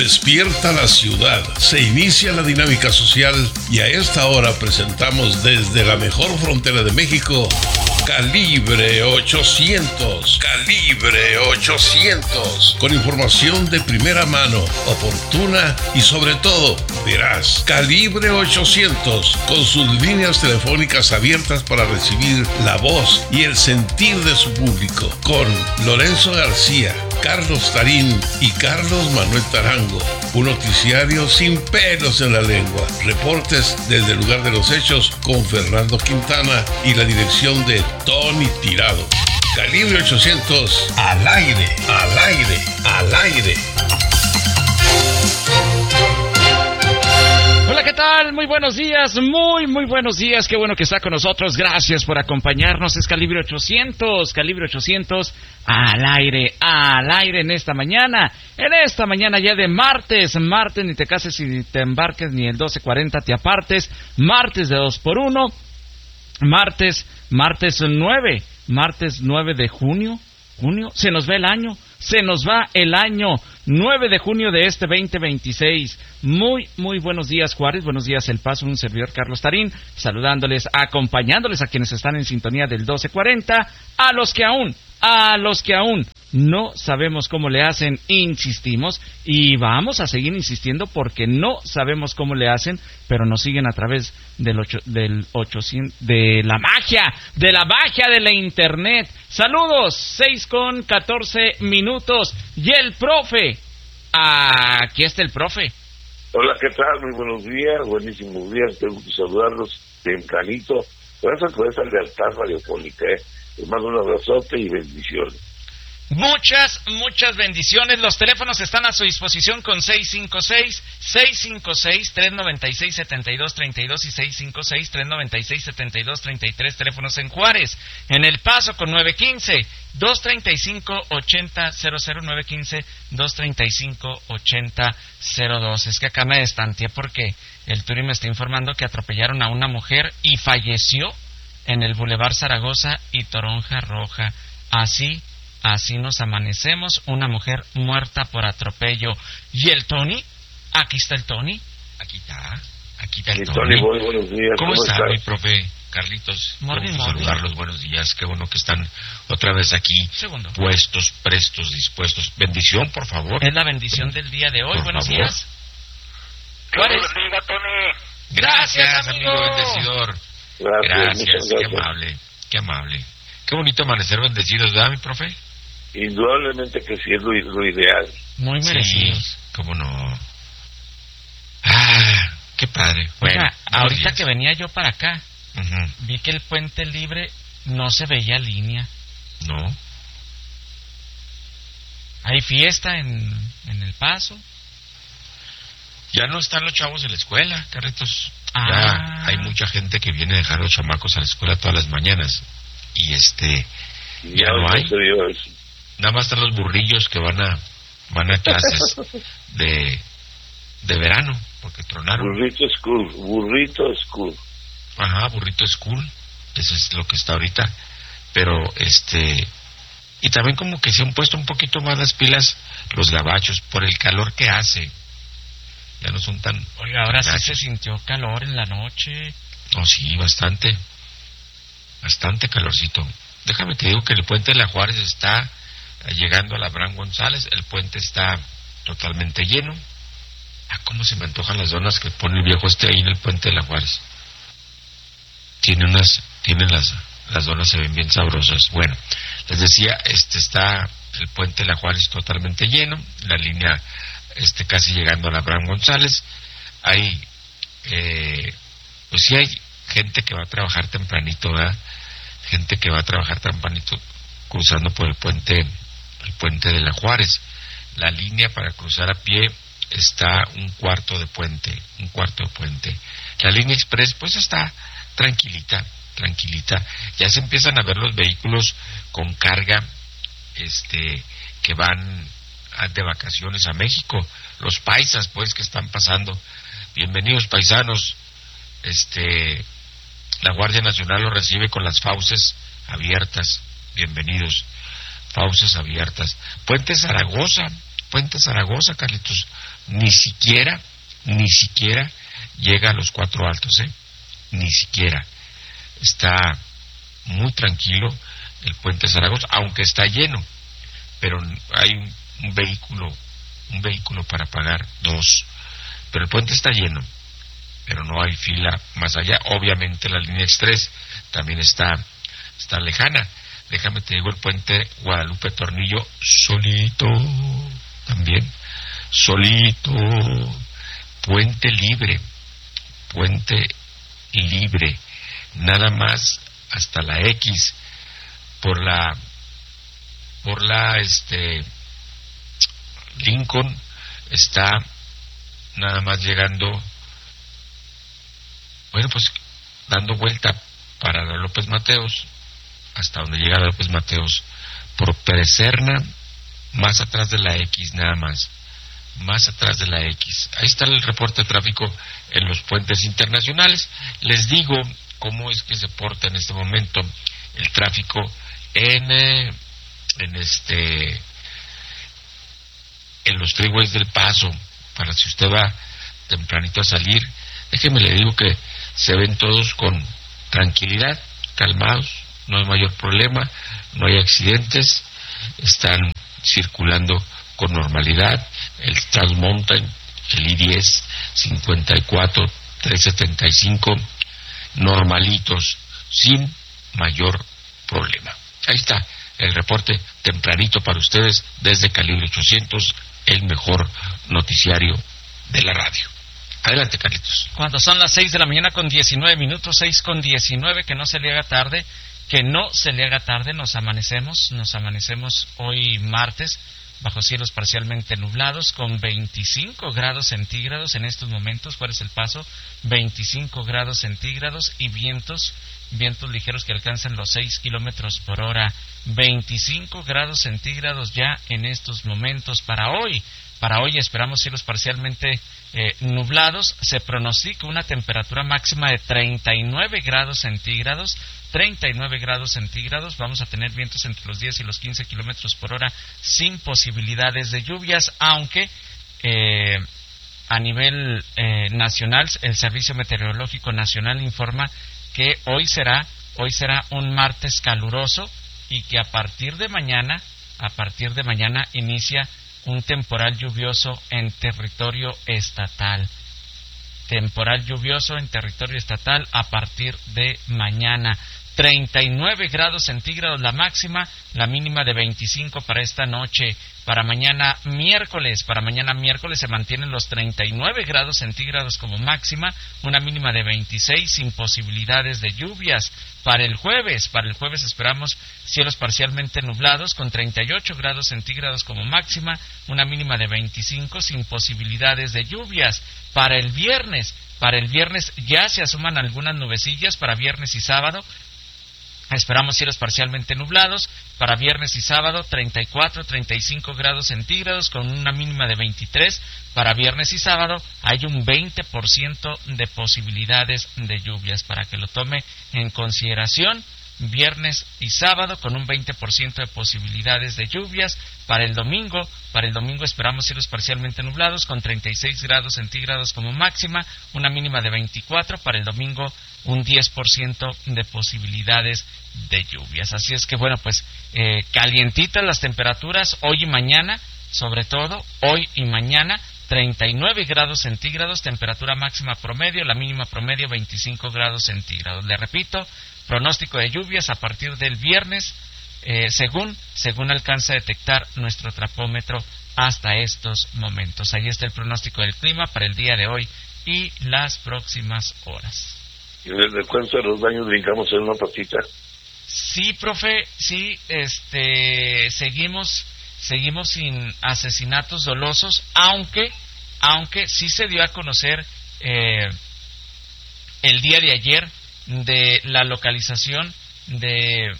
Despierta la ciudad, se inicia la dinámica social y a esta hora presentamos desde la mejor frontera de México, Calibre 800. Calibre 800. Con información de primera mano, oportuna y sobre todo veraz. Calibre 800. Con sus líneas telefónicas abiertas para recibir la voz y el sentir de su público. Con Lorenzo García, Carlos Tarín y Carlos Manuel Tarango. Un noticiario sin pelos en la lengua. Reportes desde el lugar de los hechos con Fernando Quintana y la dirección de Tony Tirado. Calibre 800, al aire, al aire, al aire. Hola, ¿qué tal? Muy buenos días, muy buenos días. Qué bueno que está con nosotros. Gracias por acompañarnos. Es Calibre 800, Calibre 800, al aire en esta mañana. En esta mañana ya de martes, ni te cases ni te embarques, ni el 12:40 te apartes. Martes de 2x1, martes 9 de junio, se nos va el año, 9 de junio de este 2026. Muy buenos días, Juárez, buenos días, El Paso, un servidor Carlos Tarín, saludándoles, acompañándoles a quienes están en sintonía del 12:40, a los que aún no sabemos cómo le hacen, insistimos y vamos a seguir insistiendo porque no sabemos cómo le hacen, pero nos siguen a través del 800, de la magia de la internet. Saludos, 6:14 y el profe, aquí está el profe. Hola, ¿qué tal? Muy buenos días, buenísimos días, tengo que saludarlos tempranito. Gracias por esa lealtad radiofónica, Les mando un abrazote y bendiciones. Muchas bendiciones. Los teléfonos están a su disposición con 656-396-7232 y 656-396-7233, teléfonos en Juárez. En El Paso con 915-235-8000, 915-235-8002. Es que acá me destanteé porque el Turi me está informando que atropellaron a una mujer y falleció en el Boulevard Zaragoza y Toronja Roja. Así nos amanecemos, una mujer muerta por atropello. ¿Y el Tony? Aquí está el Tony. Aquí está el Tony. Buenos días. ¿Cómo está mi profe Carlitos? Morning. Saludarlos, buenos días. Qué bueno que están otra vez aquí. Segundo. Puestos, prestos, dispuestos. Bendición, por favor. Es la bendición del día de hoy. Por buenos favor. días. Dios bendiga, Tony. Gracias, amigo bendecidor. Gracias, qué amable. Qué bonito amanecer bendecidos, ¿verdad, mi profe? Indudablemente que sí es lo ideal. Muy merecidos. Sí, cómo no. Qué padre. Bueno, oiga, ahorita que venía yo para acá, vi que el puente libre no se veía línea. No. Hay fiesta en El Paso. Ya no están los chavos en la escuela, Carlitos. Ya hay mucha gente que viene a dejar a los chamacos a la escuela todas las mañanas. Y ya no hay. Nada más están los burrillos que van a clases de verano, porque tronaron. Burrito School. Ajá, Burrito School. Eso es lo que está ahorita. Pero y también como que se han puesto un poquito más las pilas los gabachos por el calor que hace. Ya no son tan... Oiga, ahora sí se sintió calor en la noche. Oh, sí, bastante calorcito. Déjame te digo que el puente de la Juárez está llegando a la Abraham González. El puente está totalmente lleno. Cómo se me antojan las donas que pone el viejo ahí en el puente de la Juárez. Las donas se ven bien sabrosas. Bueno, les decía, está el puente de la Juárez totalmente lleno, la línea casi llegando a la Abraham González. Hay pues sí hay gente que va a trabajar tempranito, ¿verdad? Gente que va a trabajar tempranito cruzando por el puente de la Juárez. La línea para cruzar a pie está un cuarto de puente. La línea express pues está tranquilita. Ya se empiezan a ver los vehículos con carga que van de vacaciones a México. Los paisas pues que están pasando. Bienvenidos, paisanos. La Guardia Nacional los recibe con las fauces abiertas. Bienvenidos. Fauces abiertas. Puente Zaragoza, Carlitos. ni siquiera llega a los 4 Altos, ni siquiera. Está muy tranquilo el puente Zaragoza, aunque está lleno, pero hay un vehículo para pagar, 2, pero el puente está lleno, pero no hay fila más allá. Obviamente la línea Express también está lejana. Déjame te digo, el puente Guadalupe Tornillo solito, también solito. Puente libre, nada más hasta la X, por la Lincoln está nada más llegando, bueno, pues dando vuelta para la López Mateos, hasta donde llega la López Mateos, por Perecerna, más atrás de la X, nada más atrás de la X. Ahí está el reporte de tráfico en los puentes internacionales. Les digo cómo es que se porta en este momento el tráfico en los freeways del Paso, para si usted va tempranito a salir. Déjeme le digo que se ven todos con tranquilidad, calmados, no hay mayor problema, no hay accidentes, están circulando con normalidad. El Trans Mountain, el I-10, 54, 375, normalitos, sin mayor problema. Ahí está el reporte tempranito para ustedes desde Calibre 800, el mejor noticiario de la radio. Adelante, Carlitos. Cuando son las 6 de la mañana con 19 minutos, 6:19, que no se le haga tarde, nos amanecemos hoy martes, bajo cielos parcialmente nublados, con 25 grados centígrados en estos momentos. ¿Cuál es el paso? 25 grados centígrados y vientos ligeros que alcanzan los 6 kilómetros por hora. 25 grados centígrados ya en estos momentos para hoy. Para hoy esperamos cielos parcialmente nublados. Se pronostica una temperatura máxima de 39 grados centígrados. 39 grados centígrados. Vamos a tener vientos entre los 10 y los 15 kilómetros por hora sin posibilidades de lluvias, aunque a nivel nacional el Servicio Meteorológico Nacional informa que hoy será un martes caluroso y que a partir de mañana inicia un temporal lluvioso en territorio estatal. Temporal lluvioso en territorio estatal a partir de mañana. 39 grados centígrados la máxima, la mínima de 25 para esta noche. Para mañana miércoles se mantienen los 39 grados centígrados como máxima, una mínima de 26 sin posibilidades de lluvias. Para el jueves esperamos cielos parcialmente nublados con 38 grados centígrados como máxima, una mínima de 25 sin posibilidades de lluvias. Para el viernes ya se asoman algunas nubecillas para viernes y sábado. Esperamos cielos parcialmente nublados para viernes y sábado, 34, 35 grados centígrados con una mínima de 23. Para viernes y sábado hay un 20% de posibilidades de lluvias, para que lo tome en consideración. Viernes y sábado con un 20% de posibilidades de lluvias. Para el domingo esperamos cielos parcialmente nublados con 36 grados centígrados como máxima, una mínima de 24. Para el domingo un 10% de posibilidades de lluvias. Así es que bueno, pues calientitas las temperaturas hoy y mañana, sobre todo hoy y mañana. 39 grados centígrados, temperatura máxima promedio, la mínima promedio 25 grados centígrados. Le repito, pronóstico de lluvias a partir del viernes, según alcanza a detectar nuestro trapómetro hasta estos momentos. Ahí está el pronóstico del clima para el día de hoy y las próximas horas. ¿Y en el descuento de los daños brincamos en una patita? Sí, profe, sí, seguimos sin asesinatos dolosos, aunque sí se dio a conocer el día de ayer de la localización de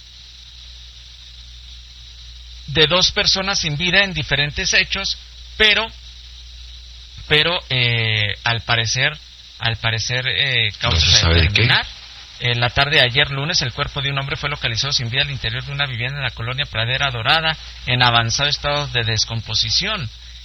2 personas sin vida en diferentes hechos, pero al parecer causa de terminar. En la tarde de ayer lunes, el cuerpo de un hombre fue localizado sin vida al interior de una vivienda en la colonia Pradera Dorada, en avanzado estado de descomposición.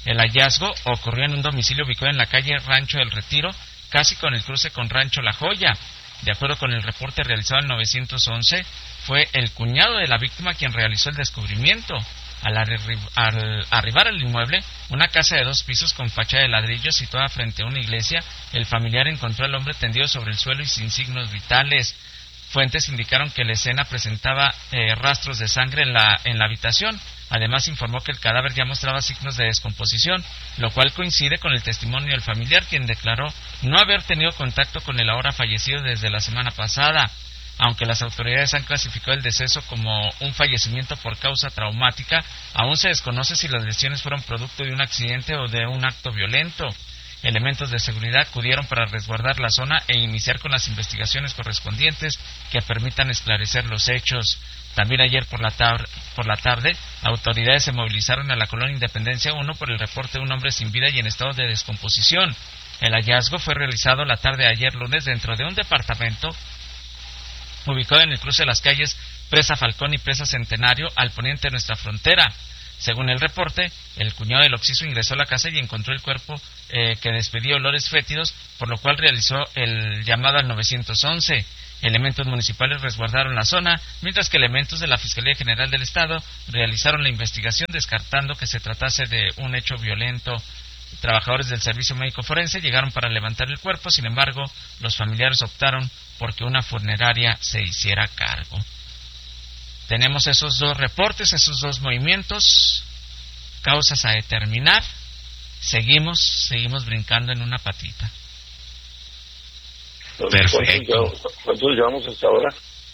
El hallazgo ocurrió en un domicilio ubicado en la calle Rancho del Retiro, casi con el cruce con Rancho La Joya. De acuerdo con el reporte realizado al 911, fue el cuñado de la víctima quien realizó el descubrimiento. Al arribar al inmueble, una casa de 2 pisos con fachada de ladrillo situada frente a una iglesia, el familiar encontró al hombre tendido sobre el suelo y sin signos vitales. Fuentes indicaron que la escena presentaba rastros de sangre en la habitación. Además, informó que el cadáver ya mostraba signos de descomposición, lo cual coincide con el testimonio del familiar, quien declaró no haber tenido contacto con el ahora fallecido desde la semana pasada. Aunque las autoridades han clasificado el deceso como un fallecimiento por causa traumática, aún se desconoce si las lesiones fueron producto de un accidente o de un acto violento. Elementos de seguridad acudieron para resguardar la zona e iniciar con las investigaciones correspondientes que permitan esclarecer los hechos. También ayer por la tarde, autoridades se movilizaron a la colonia Independencia 1 por el reporte de un hombre sin vida y en estado de descomposición. El hallazgo fue realizado la tarde de ayer lunes dentro de un departamento ubicado en el cruce de las calles Presa Falcón y Presa Centenario, al poniente de nuestra frontera. Según el reporte, el cuñado del occiso ingresó a la casa y encontró el cuerpo que despedía olores fétidos, por lo cual realizó el llamado al 911. Elementos municipales resguardaron la zona, mientras que elementos de la Fiscalía General del Estado realizaron la investigación, descartando que se tratase de un hecho violento. Trabajadores del Servicio Médico Forense llegaron para levantar el cuerpo, sin embargo, los familiares optaron porque una funeraria se hiciera cargo. Tenemos esos 2 reportes, esos 2 movimientos, causas a determinar. Seguimos brincando en una patita. Perfecto. ¿Cuántos llevamos hasta ahora?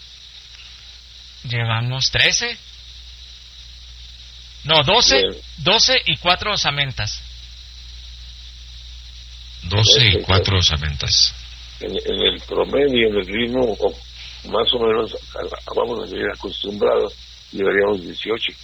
Llevamos 13. No, 12 y 4 osamentas. 12 y 4 osamentas. En el promedio, en el ritmo, más o menos, vamos a seguir acostumbrados, llevaríamos 18.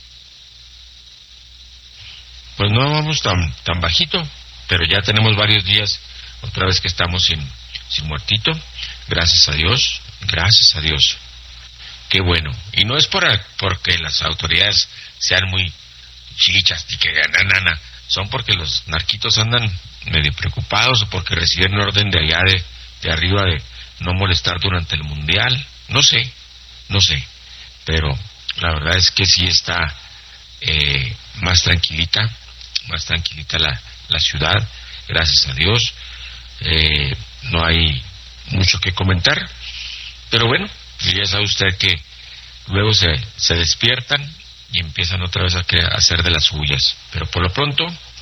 Pues no vamos tan bajito, pero ya tenemos varios días, otra vez que estamos sin muertito. Gracias a Dios. Qué bueno. Y no es porque las autoridades sean muy chichas y que ganan, son porque los narquitos andan medio preocupados o porque reciben orden de allá de arriba de no molestar durante el mundial. No sé, pero la verdad es que sí está más tranquilita la ciudad, gracias a Dios. No hay mucho que comentar, pero bueno, ya sabe usted que luego se despiertan y empiezan otra vez a hacer de las suyas, pero por lo pronto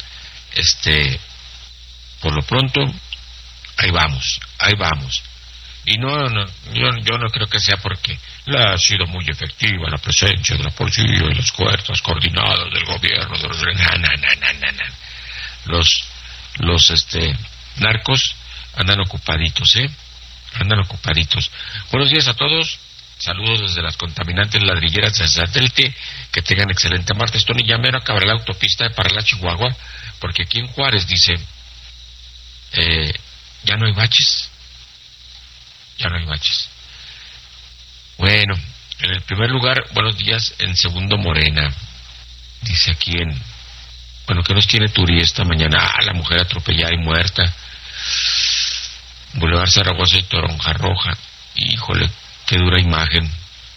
ahí vamos. Y no, yo no creo que sea porque ha sido muy efectiva la presencia de la policía y las fuerzas coordinadas del gobierno de los narcos andan ocupaditos, andan ocupaditos. Buenos días a todos, saludos desde las contaminantes ladrilleras de satélite, que tengan excelente martes. Tony, ya mero acabará la autopista de Parral a Chihuahua, porque aquí en Juárez dice ya no hay baches. Bueno, en el primer lugar, buenos días. En segundo, Morena. Dice aquí ¿qué nos tiene Turi esta mañana? La mujer atropellada y muerta. Boulevard Zaragoza y Toronja Roja. Híjole, qué dura imagen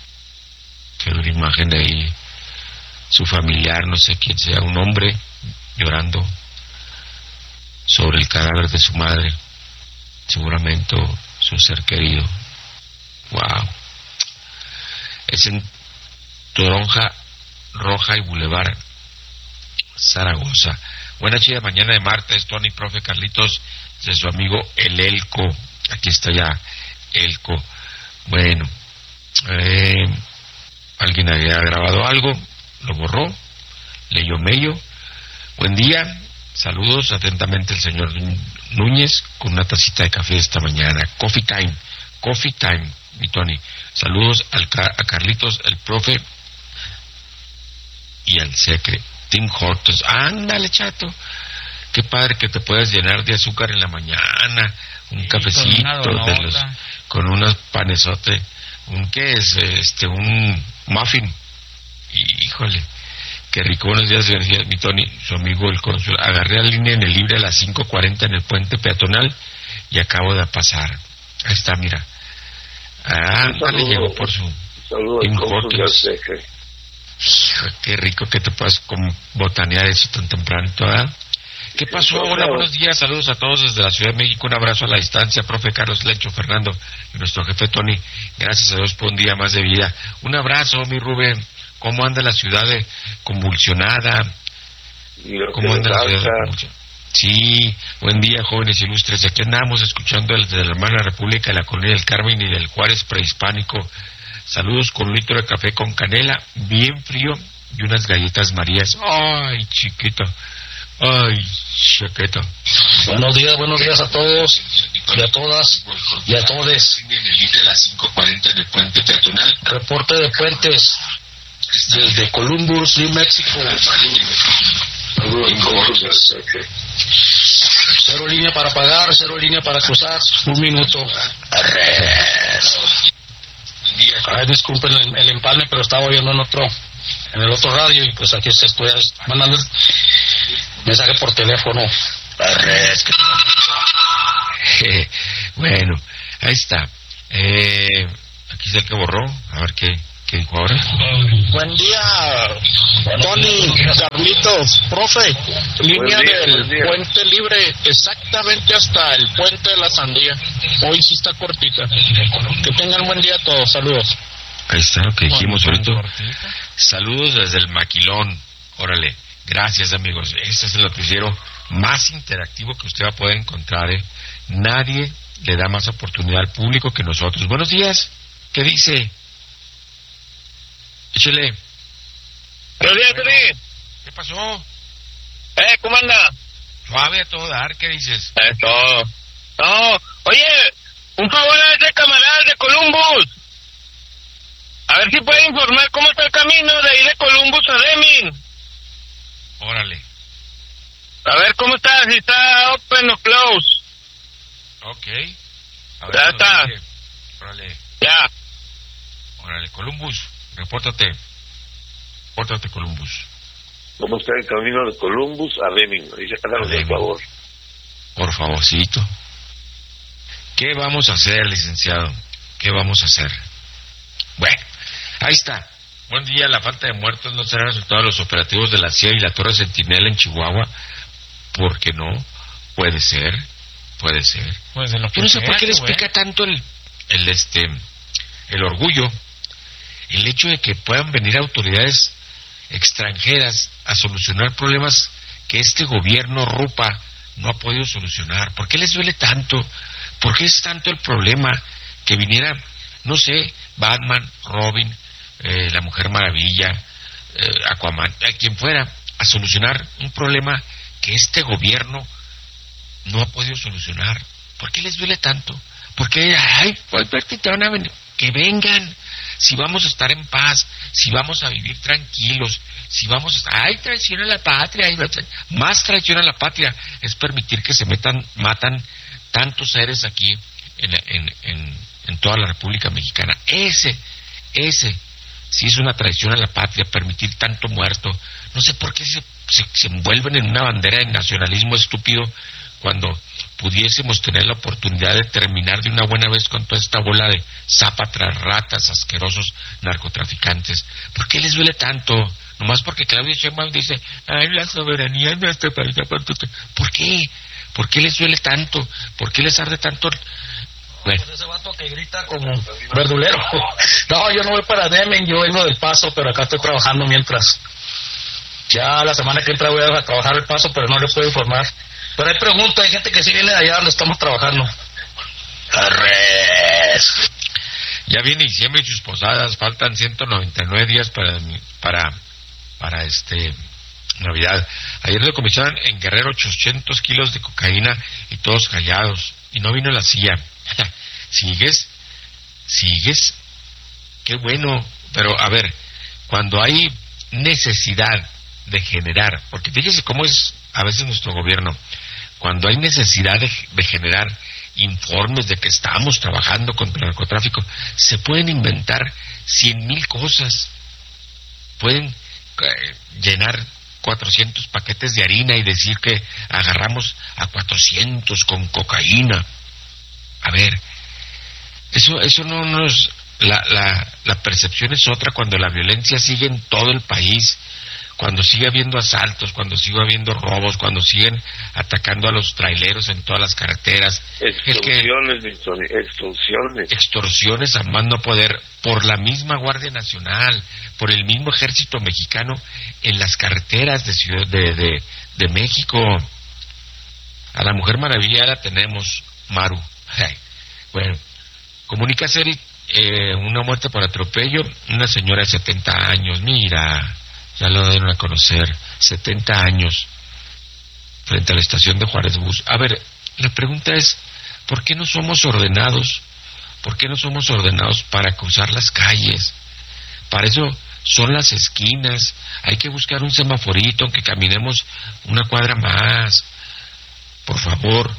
de ahí. Su familiar, no sé quién sea, un hombre llorando sobre el cadáver de su madre, seguramente su ser querido. Wow. Es en Toronja Roja y Boulevard Zaragoza. Buena chida mañana de martes, Tony, profe Carlitos, de su amigo el Elco. Aquí está ya Elco. Bueno, alguien había grabado algo, lo borró, leyó medio. Buen día, saludos atentamente el señor Núñez con una tacita de café esta mañana. Coffee time, mi Tony. Saludos a Carlitos, el profe y al secre. Tim Hortons, ándale chato, qué padre que te puedas llenar de azúcar en la mañana, un cafecito con unos panesote, un muffin, híjole, Qué rico, buenos días, mi Tony, su amigo el cónsul. Agarré la línea en el libre a las 5:40 en el puente peatonal y acabo de pasar. Ahí está, mira. Le llegó por su... Saludos al cónsul Azteca. Hijo, qué rico que te puedas botanear eso tan temprano, ¿verdad? ¿Qué pasó? Hola, buenos días, saludos a todos desde la Ciudad de México, un abrazo a la distancia, profe Carlos Lencho Fernando y nuestro jefe Tony, gracias a Dios por un día más de vida. Un abrazo, mi Rubén. ¿Cómo anda la ciudad convulsionada? ¿Cómo anda la ciudad convulsionada? Sí, buen día, jóvenes ilustres. Aquí andamos escuchando desde la hermana República de la Colonia del Carmen y del Juárez prehispánico. Saludos con un litro de café con canela, bien frío, y unas galletas Marías. Ay, chiquito. Ay, chiquito. Buenos días a todos y a todas y a todes. Reporte de puentes desde Columbus, New Mexico. Cero línea para pagar, cero línea para cruzar. 1 minuto. Ay, disculpen el empalme, pero estaba oyendo en el otro radio y pues aquí estoy mandando el mensaje por teléfono. Bueno, ahí está. Aquí es el que borró. A ver qué dijo ahora. Buen día, Tony, Carlitos, profe. Línea del puente libre exactamente hasta el puente de la Sandía. Hoy sí está cortita. Que tengan buen día todos. Saludos. Ahí está lo que dijimos ahorita. Saludos desde el Maquilón. Órale. Gracias, amigos. Este es el noticiero más interactivo que usted va a poder encontrar. Nadie le da más oportunidad al público que nosotros. Buenos días. ¿Qué dice? Échale. Buenos días, Tony. ¿Qué pasó? ¿Cómo anda? Suave a todo dar. ¿Qué dices? Eso. No, oye, un favor a ese camarada de Columbus. A ver si puede informar cómo está el camino de ahí de Columbus a Deming. Órale. A ver cómo está, si está open o close. Ok. A ver, ya está. Órale. Ya. Órale, Columbus, repórtate. Repórtate, Columbus. ¿Cómo está el camino de Columbus a Deming? Dice, háganos por favor. Por favorcito. ¿Qué vamos a hacer, licenciado? ¿Qué vamos a hacer? Bueno, ahí está. Buen día, la falta de muertos no será resultado de los operativos de la CIA y la Torre Centinela en Chihuahua. ¿Por qué no? Puede ser. Pues de lo que yo no sé sea, por qué les pica tanto el orgullo, el hecho de que puedan venir autoridades extranjeras a solucionar problemas que este gobierno rupa no ha podido solucionar. ¿Por qué les duele tanto? ¿Por qué es tanto el problema que viniera, no sé, Batman, Robin, la Mujer Maravilla, Aquaman, quien fuera, a solucionar un problema que este gobierno no ha podido solucionar? ¿Por qué les duele tanto? Porque, te van a venir. Que vengan. Si vamos a estar en paz, si vamos a vivir tranquilos, si vamos a estar... traición a la patria. Más traición a la patria es permitir que se matan tantos seres aquí en toda la República Mexicana. Ese sí es una traición a la patria, permitir tanto muerto. No sé por qué se envuelven en una bandera de nacionalismo estúpido cuando pudiésemos tener la oportunidad de terminar de una buena vez con toda esta bola de zápatras, ratas, asquerosos narcotraficantes. ¿Por qué les duele tanto? Nomás porque Claudia Sheinbaum dice, la soberanía no está para... ¿Por qué? ¿Por qué les duele tanto? ¿Por qué les arde tanto? Bueno. Ese vato que grita como verdulero. No, yo no voy para Deming, yo vengo del Paso, pero acá estoy trabajando mientras. Ya la semana que entra voy a trabajar el Paso, pero no les puedo informar. Pero hay preguntas, hay gente que sí viene de allá donde estamos trabajando. ¡Arres! Ya viene diciembre y sus posadas, faltan 199 días para Navidad. Ayer decomisaron en Guerrero 800 kilos de cocaína y todos callados. Y no vino la CIA. ¿Sigues? Qué bueno. Pero, a ver, cuando hay necesidad de generar, porque fíjese cómo es a veces nuestro gobierno, cuando hay necesidad de generar informes de que estamos trabajando contra el narcotráfico, se pueden inventar 100,000 cosas. Pueden llenar 400 paquetes de harina y decir que agarramos a 400 con cocaína. A ver, eso no es... La percepción es otra cuando la violencia sigue en todo el país, cuando sigue habiendo asaltos, cuando sigue habiendo robos, cuando siguen atacando a los traileros en todas las carreteras. Extorsiones a más no poder, por la misma Guardia Nacional, por el mismo Ejército Mexicano en las carreteras de México. A la Mujer Maravilla la tenemos, Maru. Bueno, comunica Seri, una muerte por atropello, una señora de 70 años, mira, ya lo dieron a conocer, 70 años, frente a la estación de Juárez Bus. A ver, la pregunta es, ¿por qué no somos ordenados? ¿Por qué no somos ordenados para cruzar las calles? Para eso son las esquinas, hay que buscar un semaforito, aunque caminemos una cuadra más, por favor.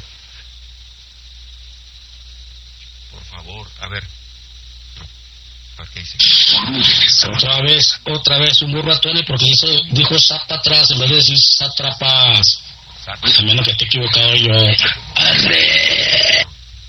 Por favor, a ver. ¿Qué dice? Otra vez un burro a Tony porque dijo sápatras en vez de decir sátrapas. A menos que esté equivocado yo. ¡Arre!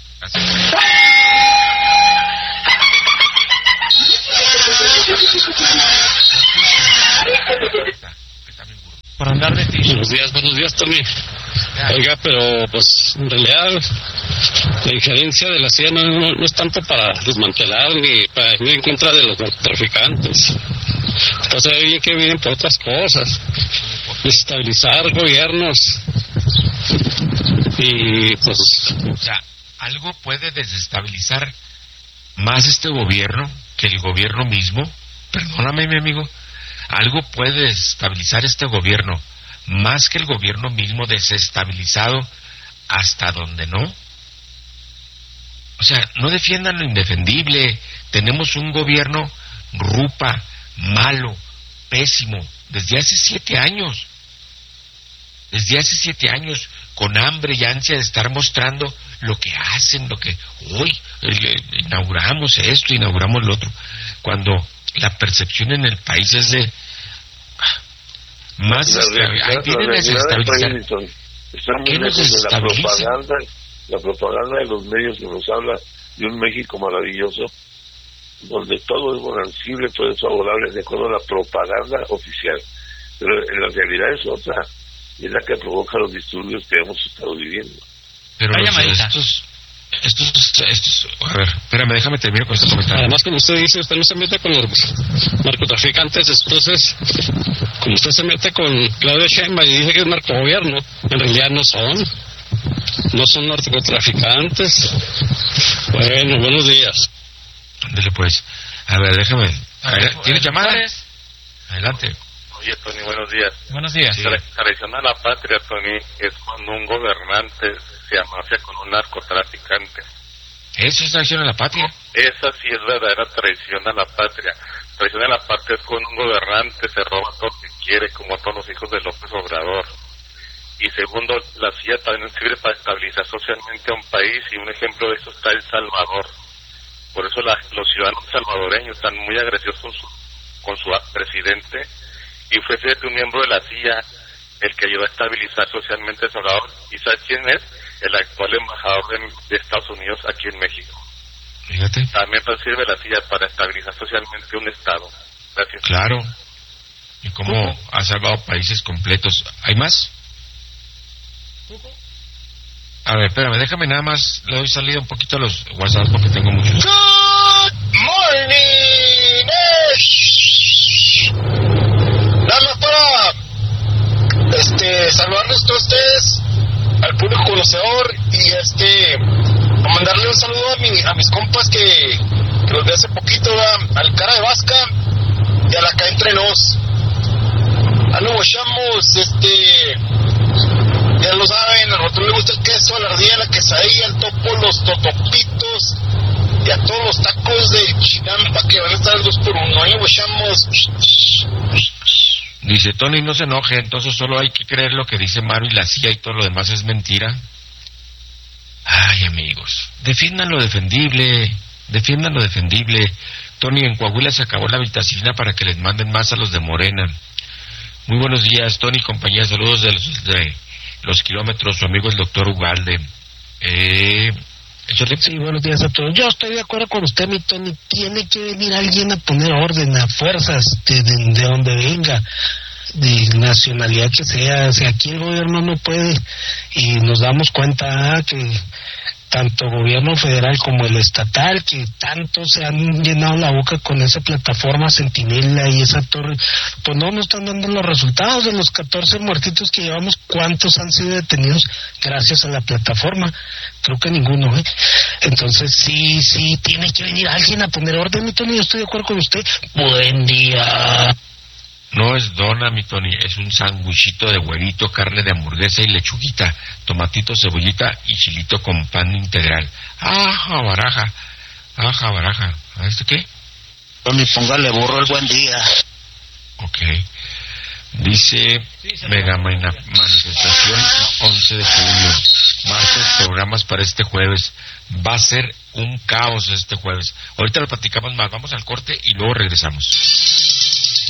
Para andar de ti. Buenos días, Tony. Oiga, pero pues en realidad la injerencia de la CIA no es tanto para desmantelar ni para ir en contra de los narcotraficantes. Entonces bien que vienen por otras cosas, desestabilizar gobiernos y pues... O sea, algo puede desestabilizar más este gobierno que el gobierno mismo. Perdóname, mi amigo. Algo puede desestabilizar este gobierno más que el gobierno mismo, desestabilizado hasta donde no. O sea, no defiendan lo indefendible. Tenemos un gobierno rupa, malo, pésimo, desde hace 7 años. Desde hace 7 años, con hambre y ansia de estar mostrando lo que hacen, lo que hoy inauguramos esto, inauguramos lo otro. Cuando la percepción en el país es de más tienen que desestabilizar. ¿Qué nos desestabiliza? La propaganda de los medios que nos habla de un México maravilloso, donde todo es bonancible, todo es favorable, de acuerdo a la propaganda oficial. Pero en la realidad es otra, y es la que provoca los disturbios que hemos estado viviendo. Pero estos, a ver, espérame, déjame terminar con este comentario. Además, como usted dice, usted no se mete con los narcotraficantes, entonces, como usted se mete con Claudia Sheinbaum y dice que es narcogobierno, en realidad no son narcotraficantes. Bueno, buenos días. Ándale pues, a ver, déjame. ¿Tienes llamadas? Adelante. Oye, Tony, buenos días. Buenos días. Sí. Traición a la patria, Tony, es cuando un gobernante se asocia con un narcotraficante. ¿Eso es traición a la patria? Esa sí es verdadera traición a la patria. Traición a la patria es cuando un gobernante se roba todo lo que quiere, como todos los hijos de López Obrador. Y segundo, la CIA también sirve para estabilizar socialmente a un país, y un ejemplo de eso está El Salvador. Por eso los ciudadanos salvadoreños están muy agresivos con su presidente, y fue un miembro de la CIA el que ayudó a estabilizar socialmente El Salvador. ¿Y sabes quién es? El actual embajador de Estados Unidos aquí en México. Fíjate. También sirve la CIA para estabilizar socialmente un estado. Gracias. Claro. Y cómo ha salvado países completos. ¿Hay más? A ver, espérame, déjame nada más, le doy salida un poquito a los WhatsApp porque tengo muchos. Good morning. Nada más para saludarles a ustedes, al público conocedor, y mandarle un saludo a mis compas que los de hace poquito, al Cara de Vasca y a la Acá Entre Nos. Nos guachamos, ya lo saben, a nosotros le gusta el queso, la ardilla, la quesadilla, el topo, los totopitos y a todos los tacos de Chinampa que van a estar al 2x1. Ahí guachamos. Dice Tony, no se enoje, entonces solo hay que creer lo que dice Maru y la CIA y todo lo demás es mentira. Ay, amigos, defiendan lo defendible. Tony, en Coahuila se acabó la vitacilina para que les manden más a los de Morena. Muy buenos días, Tony, compañía. Saludos de los kilómetros. Su amigo el doctor Ugalde. Sí, buenos días a todos. Yo estoy de acuerdo con usted, mi Tony. Tiene que venir alguien a poner orden, a fuerzas, de donde venga, de nacionalidad que sea. Si aquí el gobierno no puede, y nos damos cuenta que tanto gobierno federal como el estatal, que tanto se han llenado la boca con esa plataforma Centinela y esa torre, pues no nos están dando los resultados. De los 14 muertitos que llevamos, ¿cuántos han sido detenidos gracias a la plataforma? Creo que ninguno, ¿eh? Entonces sí, tiene que venir alguien a poner orden, mi Tony. Yo estoy de acuerdo con usted. Buen día. No es dona, mi Tony, es un sándwichito de huevito, carne de hamburguesa y lechuguita, tomatito, cebollita y chilito con pan integral. ¡Aja, baraja! ¿A este qué? Tony, póngale burro el buen día. Ok. Dice mega manifestación 11 de julio. Martes, programas para este jueves. Va a ser un caos este jueves. Ahorita lo platicamos más. Vamos al corte y luego regresamos.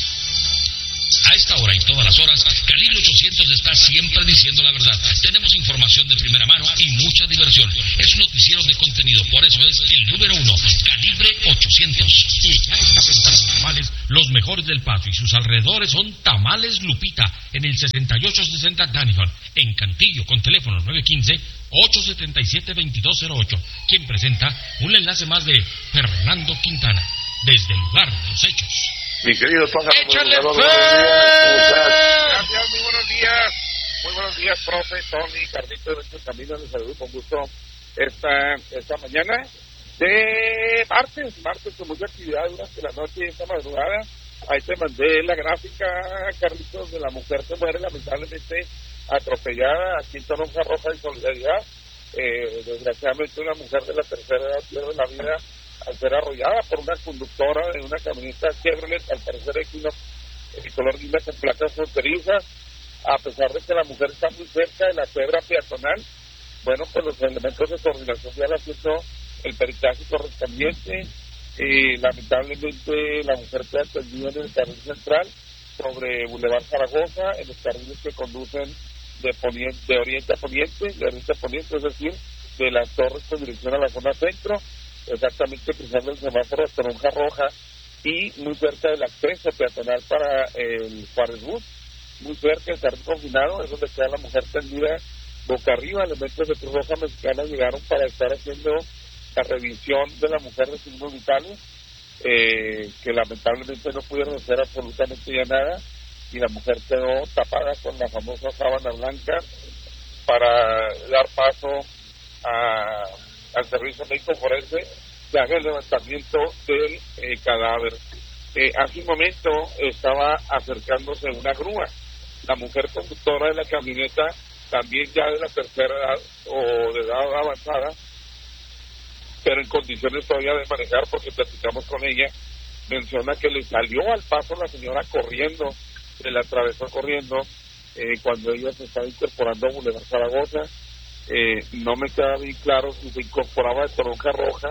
A esta hora y todas las horas, Calibre 800 está siempre diciendo la verdad. Tenemos información de primera mano y mucha diversión. Es un noticiero de contenido, por eso es el número 1, Calibre 800. Y ya está pensando tamales, los mejores del Paso y sus alrededores son Tamales Lupita, en el 6860 Danihon, en Cantillo, con teléfono 915-877-2208. Quien presenta un enlace más de Fernando Quintana, desde el lugar de los hechos. Mi querido Pájaro, ¡échale buenos fe! días. Gracias, muy buenos días. Muy buenos días, profe, Tony, Carlitos, de este camino, les saludo con gusto esta mañana de martes con mucha actividad durante la noche y esta madrugada. Ahí te mandé la gráfica, Carlitos, de la mujer que muere lamentablemente atropellada aquí en Toronja Roja y Solidaridad. Desgraciadamente una mujer de la tercera edad pierde la vida al ser arrollada por una conductora de una camioneta Chevrolet, al parecer Equinox, color lila con placas fronterizas. A pesar de que la mujer está muy cerca de la cebra peatonal, bueno, pues los elementos de coordinación ya haciendo el peritaje correspondiente. Lamentablemente la mujer fue atendida en el carril central sobre Boulevard Zaragoza, en los carriles que conducen de oriente a poniente, es decir, de las torres con dirección a la zona centro, exactamente cruzando el semáforo de Toronja Roja y muy cerca del acceso peatonal para el Juárez Bus, muy cerca del carril confinado, es donde queda la mujer tendida boca arriba. Elementos de Cruz Roja Mexicana llegaron para estar haciendo la revisión de la mujer de signos vitales, que lamentablemente no pudieron hacer absolutamente ya nada, y la mujer quedó tapada con la famosa sábana blanca para dar paso al servicio médico forense que haga el levantamiento del cadáver. Hace un momento estaba acercándose una grúa. La mujer conductora de la camioneta, también ya de la tercera edad o de edad avanzada, pero en condiciones todavía de manejar, porque platicamos con ella, menciona que le salió al paso la señora corriendo, se la atravesó corriendo cuando ella se estaba incorporando a Boulevard Zaragoza. No me queda bien claro si se incorporaba de Toronja Roja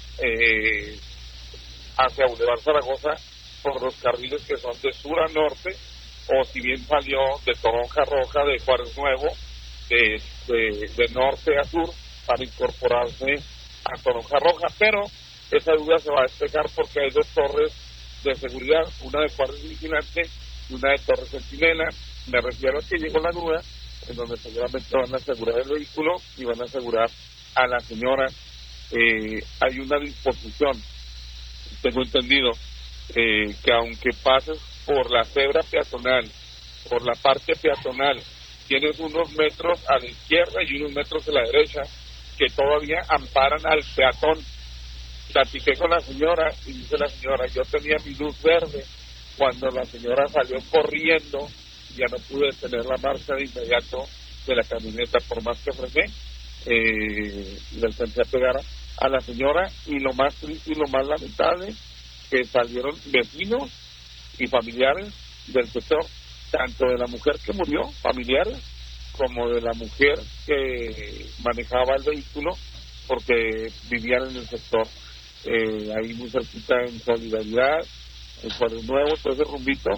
hacia Boulevard Zaragoza por los carriles que son de sur a norte, o si bien salió de Toronja Roja, de Juárez Nuevo, de norte a sur, para incorporarse a Toronja Roja. Pero esa duda se va a despejar porque hay dos torres de seguridad, una de Juárez Vigilante y una de Torre Centinela. Me refiero a que llegó la grúa, en donde seguramente van a asegurar el vehículo y van a asegurar a la señora. Hay una disposición, tengo entendido, que aunque pases por la cebra peatonal, por la parte peatonal, tienes unos metros a la izquierda y unos metros a la derecha que todavía amparan al peatón. Platiqué con la señora y dice la señora, yo tenía mi luz verde cuando la señora salió corriendo, ya no pude detener la marcha de inmediato de la camioneta, por más que frené, le alcancé a pegar a la señora. Y lo más triste y lo más lamentable, que salieron vecinos y familiares del sector, tanto de la mujer que murió, familiares, como de la mujer que manejaba el vehículo, porque vivían en el sector, ahí muy cerquita en Solidaridad, en Juárez Nuevo, todo ese rumbito.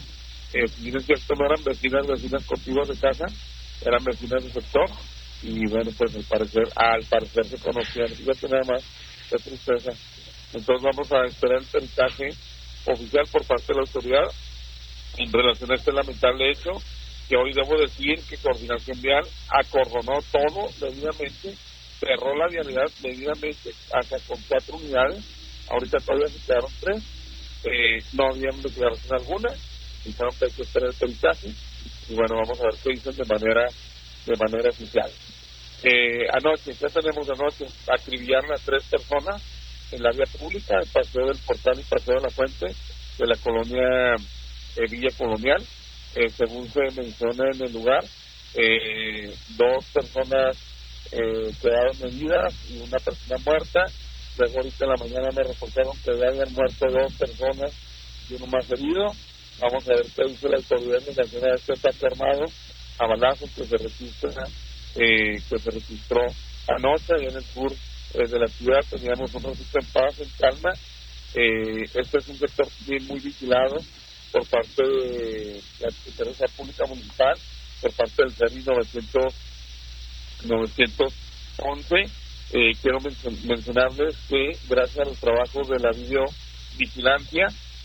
si bien es cierto, no eran vecinas contiguas de casa, eran vecinas del sector, y bueno, pues al parecer se conocían. Fíjate nada más, qué tristeza. Entonces vamos a esperar el peritaje oficial por parte de la autoridad en relación a este lamentable hecho, que hoy debo decir que Coordinación Vial acordonó todo debidamente, cerró la vialidad debidamente, hasta con 4 unidades, ahorita todavía se quedaron 3, no habían declaración alguna, dijeron que hay que esperar el peritaje, y bueno, vamos a ver qué dicen de manera oficial. Anoche, ya tenemos anoche, acribillaron a 3 personas en la vía pública, el Paseo del Portal y Paseo de la Fuente, de la colonia Villa Colonial. Según se menciona en el lugar, 2 personas quedaron heridas y una persona muerta. Luego ahorita en la mañana me reportaron que ya habían muerto 2 personas y uno más herido. Vamos a ver qué dice la autoridad en relación a este ataque armado a balazos que se registró anoche allá en el sur de la ciudad. Teníamos un registro en paz, en calma. Este es un sector muy vigilado por parte de la Secretaría de Pública Municipal, por parte del CERI 911. Quiero mencionarles que gracias a los trabajos de la videovigilancia,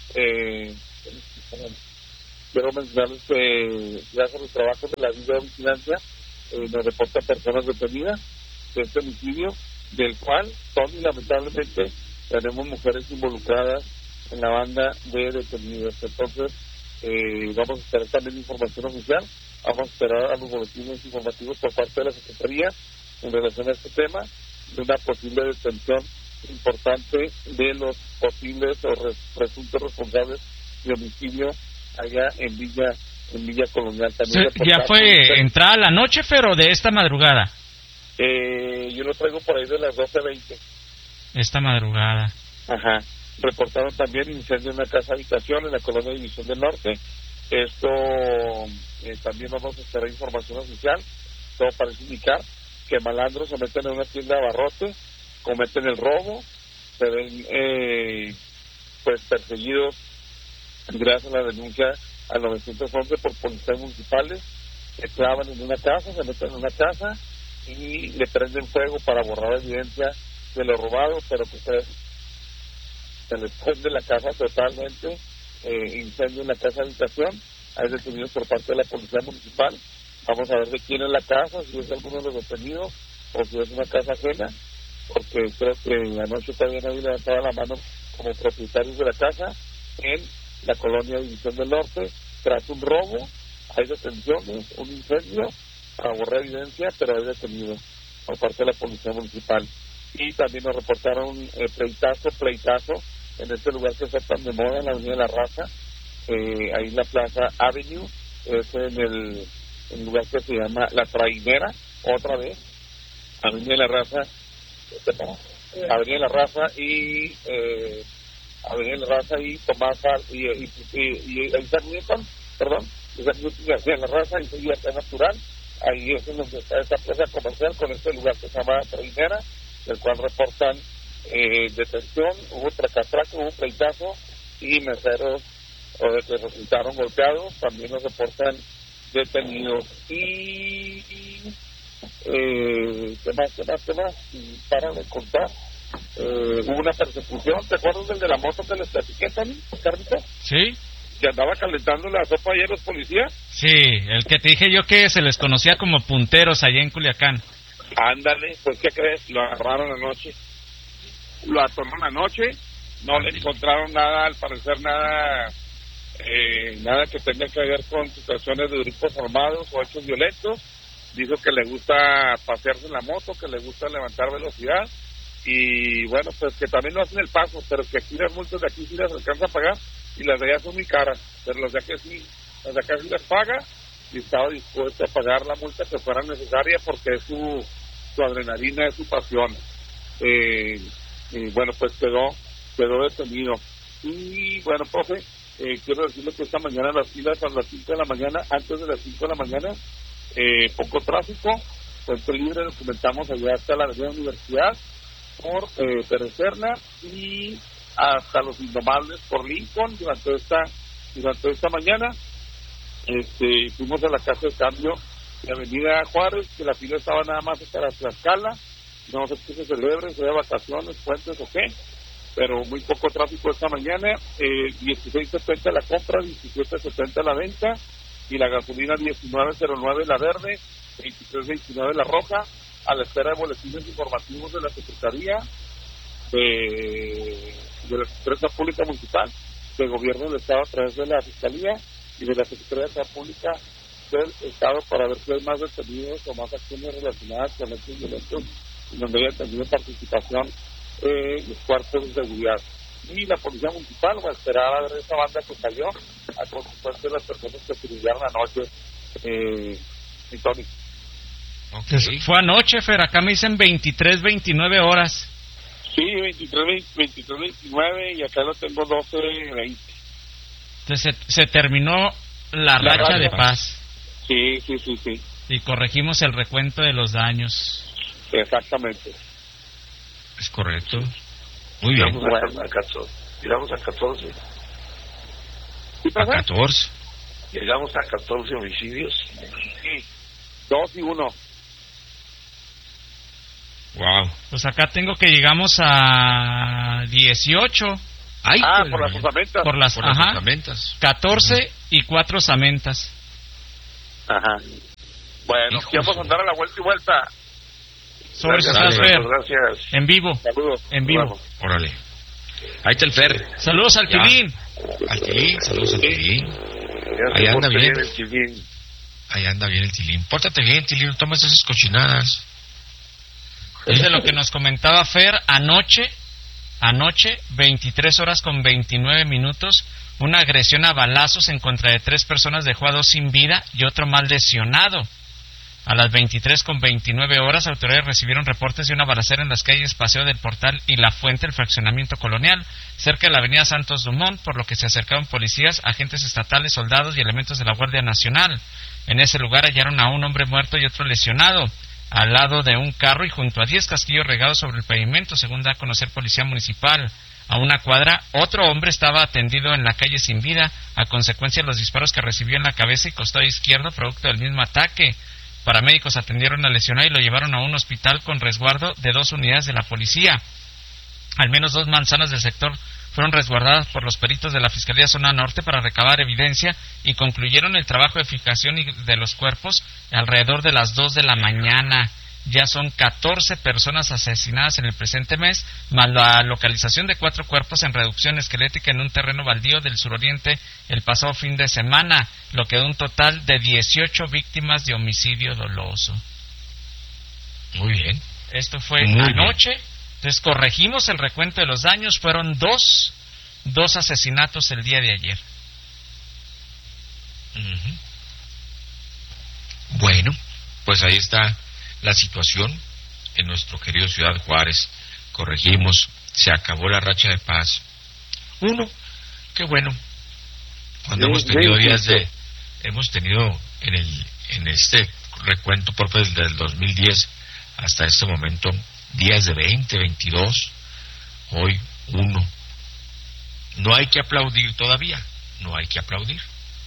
nos reportan personas detenidas de este homicidio, del cual lamentablemente tenemos mujeres involucradas en la banda de detenidos. Entonces vamos a esperar también información oficial, vamos a esperar a los boletines informativos por parte de la Secretaría en relación a este tema, de una posible detención importante de los posibles o presuntos responsables de homicidio allá en Villa Colonial. También ¿Ya fue entrada la noche, pero de esta madrugada? Yo lo traigo por ahí de las 12:20. Esta madrugada. Ajá. Reportaron también incendio en una casa habitación en la colonia División del Norte. Esto también vamos a esperar información oficial. Todo parece indicar que malandros se meten en una tienda de abarrotes, cometen el robo, se ven pues perseguidos gracias a la denuncia al 911 por policías municipales, que clavan en una casa, se meten en una casa y le prenden fuego para borrar evidencia de lo robado, pero que se les prende la casa totalmente, incendio en la casa habitación. Hay detenidos por parte de la policía municipal. Vamos a ver de quién es la casa, si es alguno de los detenidos o si es una casa ajena, porque creo que anoche todavía nadie levantaba la mano como propietarios de la casa en la colonia División del Norte. Tras un robo, hay detenciones, un incendio para borrar evidencia, pero hay detenidos por parte de la policía municipal. Y también nos reportaron pleitazo en este lugar que está tan de moda, en la Avenida de la Raza, ahí en la Plaza Avenue, es en el lugar que se llama La Trainera, otra vez, Avenida de la Raza, Avenida de la Raza y Tomás y Isaac Newton, Isaac Newton García de la Raza y Seguida Natural. Ahí es donde está esta plaza comercial con este lugar que se llama Trainera, del cual reportan detención, hubo tracatraco, hubo pleitazo y meseros que resultaron golpeados, también nos reportan detenidos. Y ¿qué más? Y para de contar, hubo una persecución. ¿Te acuerdas del de la moto que les platiqué también, Carlito? Sí. Que andaba calentando la sopa ayer los policías. Sí, el que te dije yo que se les conocía como punteros allá en Culiacán. Ándale, pues ¿qué crees? Lo agarraron anoche. Lo atoraron anoche, no le encontraron nada, al parecer nada que tenga que ver con situaciones de grupos armados o hechos violentos. Dijo que le gusta pasearse en la moto, que le gusta levantar velocidad y bueno, pues que también lo hacen el paso, pero que aquí las multas de aquí sí las alcanza a pagar y las de allá son muy caras, pero las de acá sí las paga y estaba dispuesto a pagar la multa que fuera necesaria porque es su adrenalina, es su pasión. Y bueno, pues quedó detenido. Y bueno, profe, quiero decirle que esta mañana las filas a las 5 de la mañana, antes de las 5 de la mañana, poco tráfico, puente libre, documentamos allá hasta la avenida Universidad, por Pérez Serna y hasta los Indomables por Lincoln durante esta mañana. fuimos a la casa de cambio de Avenida Juárez, que la fila estaba nada más hasta la Tlaxcala. No sé qué se celebre, si hay vacaciones, puentes o qué, pero muy poco tráfico esta mañana. 16.70 la compra, 17.70 la venta, y la gasolina 19.09 la verde, 23.29 la roja, a la espera de boletines informativos de la Secretaría de la Empresa Pública Municipal, del Gobierno del Estado a través de la Fiscalía y de la Secretaría de Seguridad Pública del Estado, para ver si hay más detenidos o más acciones relacionadas con estos violentos y donde haya tenido participación los cuerpos de seguridad. Y la Policía Municipal va a esperar a ver esa banda que salió, a consecuencia de las personas que se brillaron anoche, en Tony. Okay. Fue anoche, Fer, acá me dicen 23-29 horas. Sí, 23-29 y acá lo tengo 12-20. Entonces se terminó la racha de paz. Sí. Y corregimos el recuento de los daños. Exactamente. Es correcto. Muy bien. Llegamos a 14. ¿A 14? Llegamos a 14 homicidios. Sí, 2 y 1. Wow. Pues acá tengo que llegamos a 18. Ay, por las osamentas. Por las osamentas. 14 y 4 osamentas. Ajá. Bueno, vamos a andar a la vuelta y vuelta. Sobre gracias. En vivo. Saludos. En vivo. Órale. Ahí está el Fer. Saludos al Tilín. Al Tilín, saludos al Tilín. Ahí anda bien. Ahí anda bien el Tilín. Pórtate bien, Tilín, no tomes esas cochinadas. Es de lo que nos comentaba Fer anoche, 23 horas con 29 minutos, una agresión a balazos en contra de 3 personas dejó a 2 sin vida y otro mal lesionado. A las 23 con 29 horas, autoridades recibieron reportes de una balacera en las calles Paseo del Portal y La Fuente, el fraccionamiento colonial, cerca de la avenida Santos Dumont, por lo que se acercaron policías, agentes estatales, soldados y elementos de la Guardia Nacional. En ese lugar hallaron a un hombre muerto y otro lesionado, al lado de un carro y junto a 10 casquillos regados sobre el pavimento, según da a conocer Policía Municipal. A una cuadra, otro hombre estaba atendido en la calle sin vida, a consecuencia de los disparos que recibió en la cabeza y costado izquierdo, producto del mismo ataque. Paramédicos atendieron al lesionado y lo llevaron a un hospital con resguardo de 2 unidades de la policía. Al menos 2 manzanas del sector fueron resguardadas por los peritos de la Fiscalía Zona Norte para recabar evidencia y concluyeron el trabajo de fijación de los cuerpos alrededor de las 2 de la mañana. Ya son 14 personas asesinadas en el presente mes, más la localización de 4 cuerpos en reducción esquelética en un terreno baldío del suroriente el pasado fin de semana, lo que da un total de 18 víctimas de homicidio doloso. Muy bien. Esto fue anoche. Entonces corregimos el recuento de los daños, fueron 2 asesinatos el día de ayer. Uh-huh. Bueno, pues ahí está la situación en nuestro querido Ciudad Juárez. Corregimos, se acabó la racha de paz. Qué bueno. Cuando hemos tenido en este recuento desde el 2010 hasta este momento días de 20, 22, hoy 1. No hay que aplaudir todavía, no hay que aplaudir,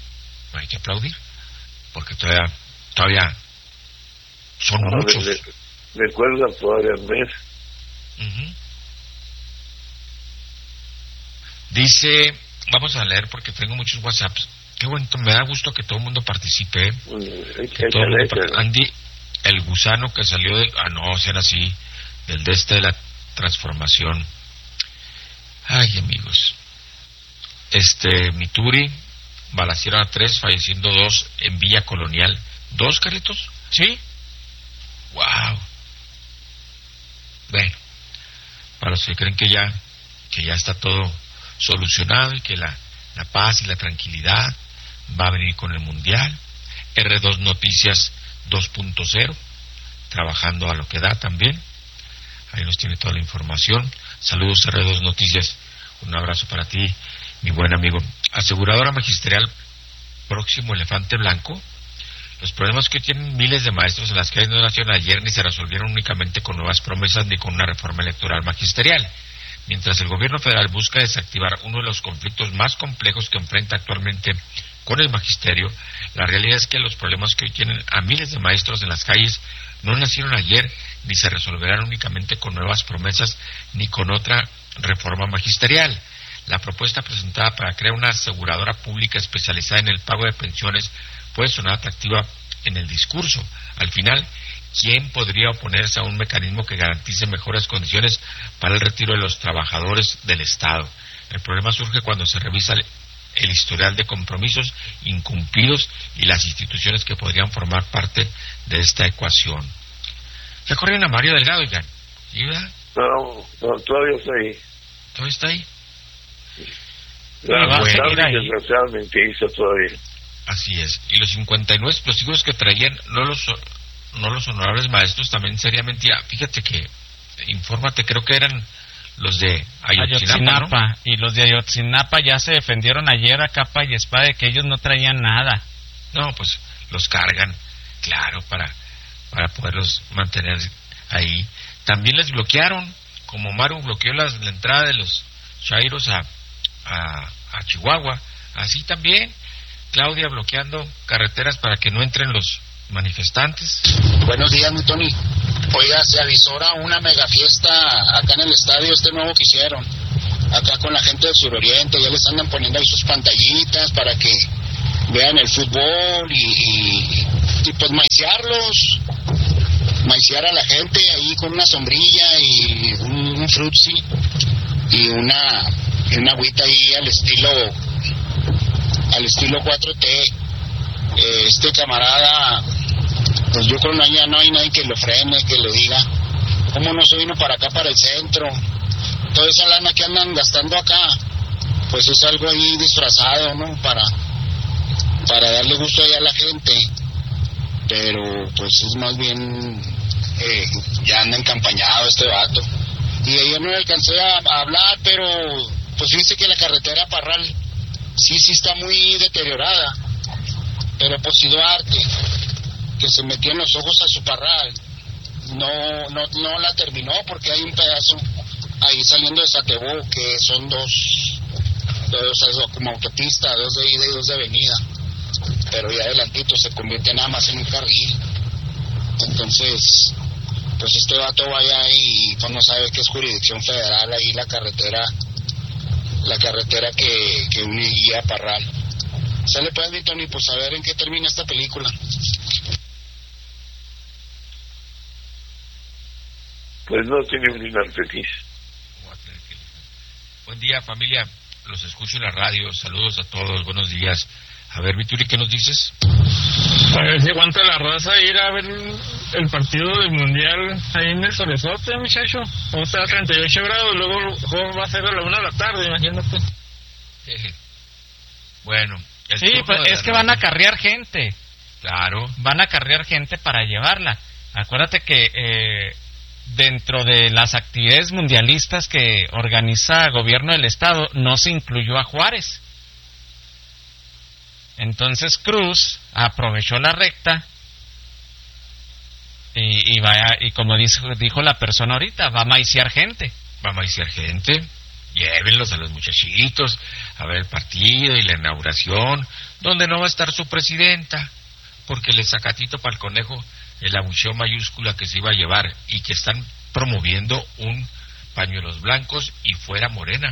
porque todavía son muchos. Recuerda todavía el mes. Uh-huh. Dice, vamos a leer porque tengo muchos WhatsApps. Qué bueno, me da gusto que todo el mundo participe. Andy, el gusano que salió será así, del de la transformación. Ay, amigos. Mituri, balacieron a 3, falleciendo 2 en Villa Colonial. ¿2, Carlitos? Sí. Wow. Bueno, para los que creen que ya está todo solucionado y que la paz y la tranquilidad va a venir con el Mundial. R2 Noticias 2.0, trabajando a lo que da también. Ahí nos tiene toda la información. Saludos, R2 Noticias. Un abrazo para ti, mi buen amigo. Aseguradora Magisterial Próximo Elefante Blanco. Los problemas que tienen miles de maestros en las calles no nacieron ayer ni se resolvieron únicamente con nuevas promesas ni con una reforma electoral magisterial. Mientras el gobierno federal busca desactivar uno de los conflictos más complejos que enfrenta actualmente con el magisterio, La realidad es que los problemas que hoy tienen a miles de maestros en las calles no nacieron ayer, ni se resolverán únicamente con nuevas promesas, ni con otra reforma magisterial. La propuesta presentada para crear una aseguradora pública especializada en el pago de pensiones puede sonar atractiva en el discurso. Al final, ¿quién podría oponerse a un mecanismo que garantice mejores condiciones para el retiro de los trabajadores del Estado? El problema surge cuando se revisa el historial de compromisos incumplidos y las instituciones que podrían formar parte de esta ecuación. ¿Ya corrieron a Mario Delgado, Jan? ¿Sí, verdad? No, todavía está ahí. ¿Todavía está ahí? Desgraciadamente hizo todavía. Así es. Y los 59 explosivos que traían, no los honorables maestros, también sería mentira. Fíjate que, infórmate, creo que eran los de Ayotzinapa, ¿no? Y los de Ayotzinapa ya se defendieron ayer a capa y espada de que ellos no traían nada. No, pues los cargan, claro, para poderlos mantener ahí. También les bloquearon, como Maru bloqueó la entrada de los chairos a Chihuahua, así también Claudia bloqueando carreteras para que no entren los manifestantes. Buenos días, mi Tony. Oiga, se avisora una mega fiesta acá en el estadio, nuevo que hicieron, acá con la gente del suroriente. Ya les andan poniendo ahí sus pantallitas para que vean el fútbol y pues maiciar a la gente ahí con una sombrilla y un frutzi y una agüita ahí al estilo 4T. Este camarada, pues yo creo que ya no hay nadie que lo frene, que le diga cómo no se vino para acá, para el centro. Toda esa lana que andan gastando acá, pues es algo ahí disfrazado, ¿no? Para darle gusto ahí a la gente, pero pues es más bien ya anda encampañado este vato. Y ayer no le alcancé a hablar, pero pues dice que la carretera Parral sí está muy deteriorada, pero pues si Duarte, que se metió en los ojos a su Parral, no la terminó, porque hay un pedazo ahí saliendo de Satebú que son dos como autopista, 2 de ida y 2 de avenida, pero ya adelantito se convierte nada más en un carril. Entonces pues este vato vaya y pues no sabe que es jurisdicción federal ahí la carretera que une a Parral. Sale pues, mi Tony, pues a ver en qué termina esta película. Pues no tiene un final feliz. Buen día, familia, los escucho en la radio, saludos a todos, buenos días. A ver, Vituri, ¿qué nos dices? A ver si aguanta la raza ir a ver el partido del Mundial ahí en el Solezote, muchacho. Vamos a estar a 38 grados, luego el juego va a ser a la 1 de la tarde, imagínate. Bueno. Sí, pues es que van a acarrear gente. Claro. Van a acarrear gente para llevarla. Acuérdate que dentro de las actividades mundialistas que organiza el gobierno del estado no se incluyó a Juárez. Entonces Cruz aprovechó la recta y como dijo la persona ahorita, va a maiciar gente. Llévenlos a los muchachitos a ver el partido y la inauguración, donde no va a estar su presidenta, porque el sacatito para el conejo, el abucheo mayúscula que se iba a llevar, y que están promoviendo un pañuelos blancos y fuera Morena,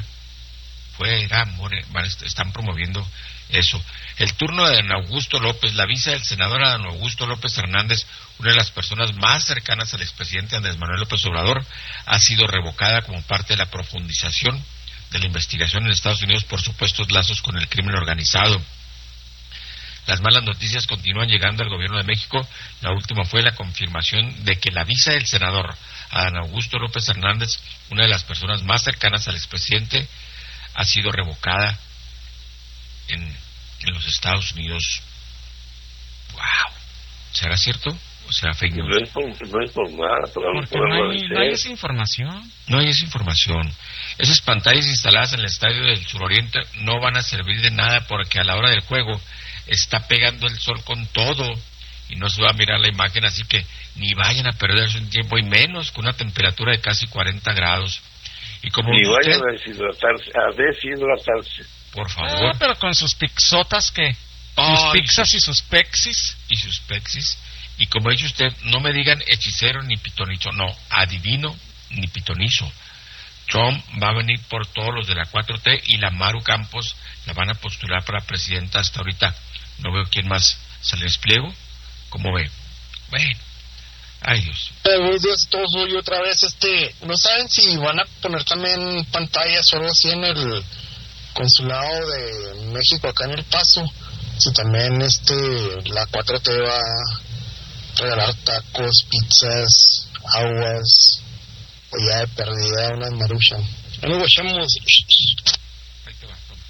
están promoviendo eso. El turno de don Augusto López, la visa del senador a don Augusto López Hernández, una de las personas más cercanas al expresidente Andrés Manuel López Obrador, ha sido revocada como parte de la profundización de la investigación en Estados Unidos por supuestos lazos con el crimen organizado. Las malas noticias continúan llegando al gobierno de México. La última fue la confirmación de que la visa del senador a don Augusto López Hernández, una de las personas más cercanas al expresidente, ha sido revocada en los Estados Unidos. ¡Wow! ¿Será cierto o será fake news? No es por nada. Porque no hay esa información. No hay esa información. Esas pantallas instaladas en el estadio del Suroriente no van a servir de nada, porque a la hora del juego está pegando el sol con todo y no se va a mirar la imagen, así que ni vayan a perderse un tiempo, y menos con una temperatura de casi 40 grados. Y como ni vayan a deshidratarse. Por favor. Pero con sus pixotas que... Sus pizzas y sus pexis. Y sus pexis. Y como ha dicho usted, no me digan hechicero ni pitonizo, no, adivino ni pitonizo. Trump va a venir por todos los de la 4T y la Maru Campos la van a postular para presidenta. Hasta ahorita no veo quién más se les pliego. ¿Cómo ve? Bueno, ay Dios. Buenos días a todos, hoy otra vez, ¿no saben si van a poner también pantallas o algo así en el consulado de México acá en El Paso? Si también la 4T va a regalar tacos, pizzas, aguas, o ya de perdida unas maruchan. No nos guachamos. Ahí te va, toma.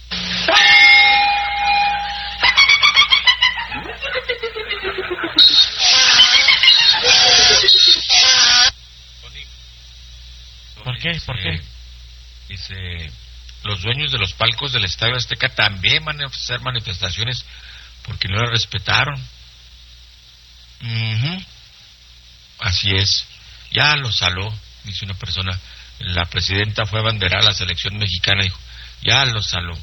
¿Por qué? ¿Por qué? Dice, los dueños de los palcos del Estadio Azteca también van a hacer manifestaciones porque no la respetaron. Así es. Ya lo saló, dice una persona. La presidenta fue a abanderar a la selección mexicana y dijo, ya lo saló.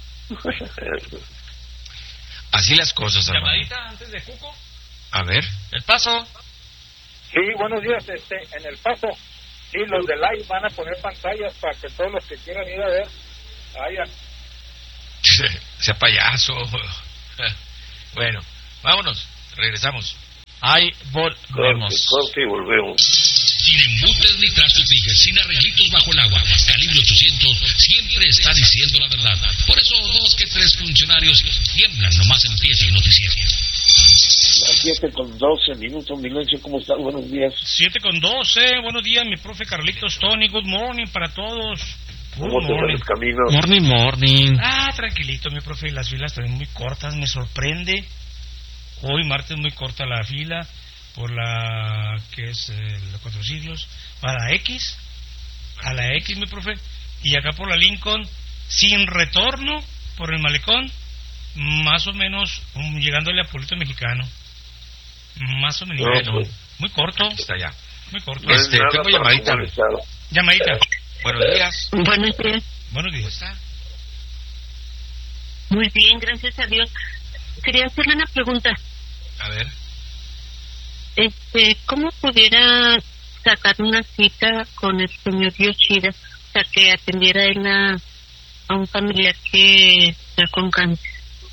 Así las cosas, hermano. ¿Llamadita antes de Cuco? A ver. El Paso. Sí, buenos días, en El Paso. Sí, los de Live van a poner pantallas para que todos los que quieran ir a ver vayan. Sea payaso. Bueno, vámonos, regresamos. Ahí volvemos. Corte y volvemos. Sin embutes ni trastos dijes, sin arreglitos bajo el agua. Calibre 800 siempre está diciendo la verdad. Por eso 2 que 3 funcionarios tiemblan nomás empieza el noticiero. 7:12, Milencio, ¿cómo estás? Buenos días. 7:12, buenos días, mi profe Carlitos Tony, good morning para todos. ¿Cómo te va el camino? Morning. Tranquilito, mi profe, las filas también muy cortas, me sorprende. Hoy martes muy corta la fila por la que es los 4 siglos, a la X, mi profe, y acá por la Lincoln, sin retorno por el malecón, más o menos llegándole a Puerto Mexicano, más o menos, pues, muy corto, está ya, muy corto. Tengo llamadita. Llamadita. Buenos días. Buenos días. Buenos días. ¿Cómo está? Muy bien, gracias a Dios. Quería hacerle una pregunta. A ver. ¿Cómo pudiera sacar una cita con el señor Yoshida? O sea, que atendiera él a un familiar que está con cáncer.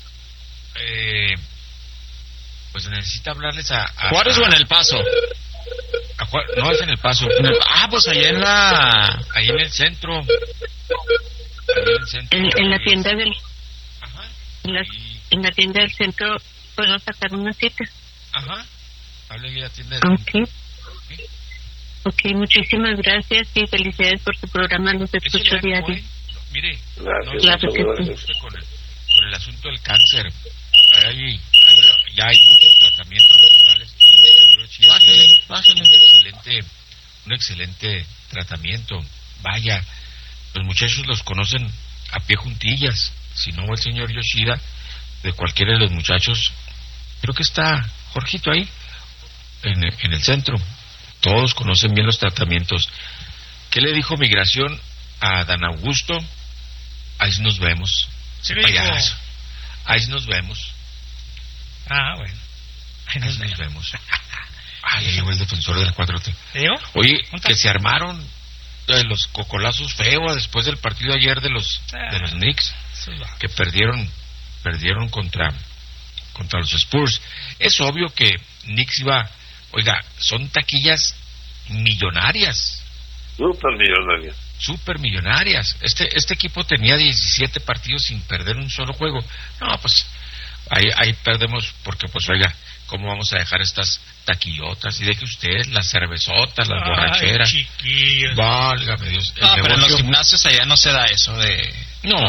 Pues necesita hablarles a ¿Juárez o en El Paso? No, es en El Paso. Pues allá ahí en el centro. Ahí en el centro. En la tienda del... Ajá. En la tienda del centro puedo sacar una cita. Ajá. Hable de la tienda del centro. Ok, muchísimas gracias y felicidades por tu programa, los escucho diario. Mire, Claro que con el asunto del cáncer. Ya hay muchos tratamientos naturales y el señor Yoshida un excelente tratamiento. Vaya, los muchachos los conocen a pie juntillas. Si no, el señor Yoshida, de cualquiera de los muchachos, creo que está Jorgito ahí en el centro. Todos conocen bien los tratamientos. ¿Qué le dijo Migración a Dan Augusto? Ahí nos vemos. Sí, payaso. Ahí nos vemos. Bueno. Ahí nos vemos. Ahí llegó el defensor de la 4T. Oye, que se armaron los cocolazos feos después del partido ayer de los Knicks, que perdieron contra los Spurs. Es obvio que Knicks iba... Oiga, son taquillas millonarias. Super millonarias. Este equipo tenía 17 partidos sin perder un solo juego. No, pues ahí perdemos porque, pues, oiga, ¿cómo vamos a dejar estas taquillotas? Y deje usted las cervezotas, las borracheras. Chiquillos. Válgame Dios. Pero en los gimnasios allá no se da eso de... No,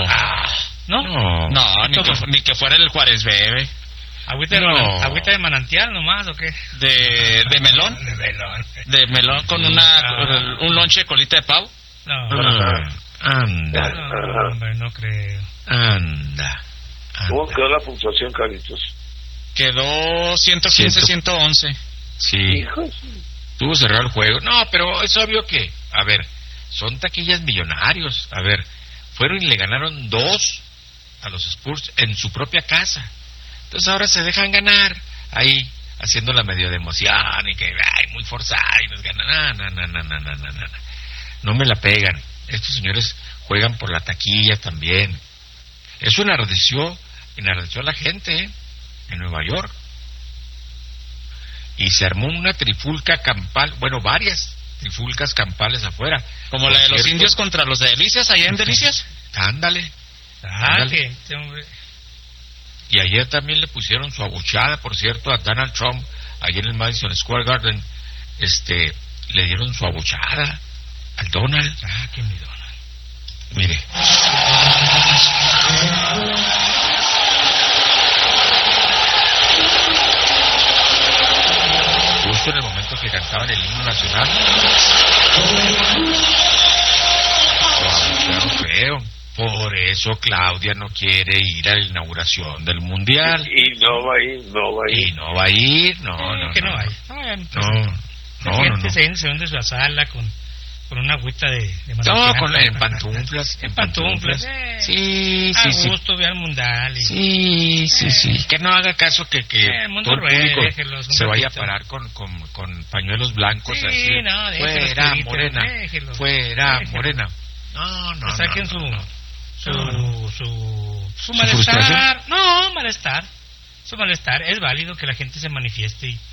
ni que fuera el Juárez Bebe. ¿Agüita de manantial nomás o qué? ¿De melón? ¿De melón con un lonche de colita de pavo? Anda. Hombre, no creo. Anda. ¿Cómo quedó la puntuación, Carlitos? Quedó 115-111. Sí. Tuvo cerrado el juego. No, pero es obvio que, a ver, son taquillas millonarios. A ver, fueron y le ganaron 2 a los Spurs en su propia casa. Entonces ahora se dejan ganar ahí, haciéndola medio de emoción y que, ay, muy forzada y nos ganan. No me la pegan. Estos señores juegan por la taquilla también. Eso enardeció a la gente, en Nueva York. Y se armó una trifulca campal, bueno, varias trifulcas campales afuera. Como la de los indios contra los de Delicias, allá en Delicias. Ándale. Gente, hombre. Y ayer también le pusieron su abuchada, por cierto, a Donald Trump, allí en el Madison Square Garden. Le dieron su abuchada al Donald. Que mi Donald. Mire. Justo en el momento que cantaban el himno nacional, lo abuchearon feo. Por eso Claudia no quiere ir a la inauguración del Mundial. Y no va a ir. No. Se hunde su sala con una agüita de no, en pantuflas. Sí. A gusto, ve al Mundial. Sí. Que no haga caso que todo el público se vaya a parar con pañuelos blancos así. No, fuera morena. No. Saquen su malestar. Su malestar es válido que la gente se manifieste